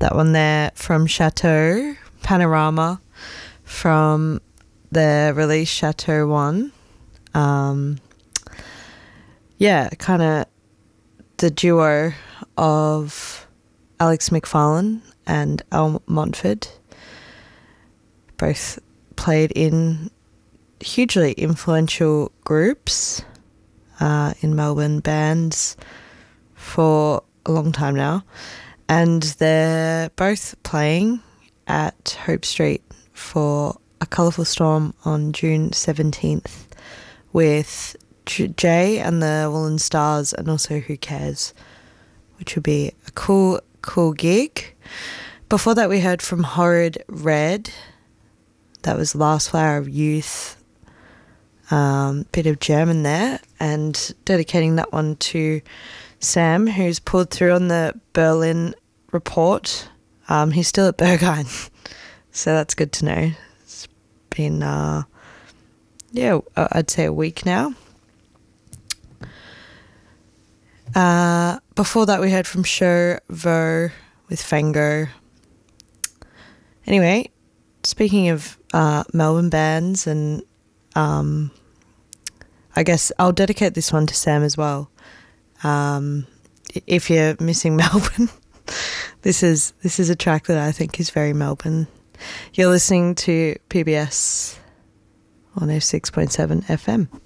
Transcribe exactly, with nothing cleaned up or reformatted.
that one there from Chateau Panorama from the release Chateau one. Um, yeah, kind of the duo of Alex McFarlane and Al Montford, both played in hugely influential groups uh, in Melbourne, bands for a long time now, and they're both playing at Hope Street for A Colourful Storm on June seventeenth with Jay and the Woolen Stars and also Who Cares, which would be a cool, cool gig. Before that, we heard from Horrid Red. That was Last Flower of Youth. Um, bit of German there, and dedicating that one to Sam, who's pulled through on the Berlin report. Um, he's still at Berghain, so that's good to know. It's been, uh, yeah, I'd say a week now. Uh, before that, we heard from Show Vo with Fango. Anyway, speaking of uh, Melbourne bands, and um, I guess I'll dedicate this one to Sam as well. Um, if you're missing Melbourne, this is this is a track that I think is very Melbourne. You're listening to P B S one oh six point seven F M.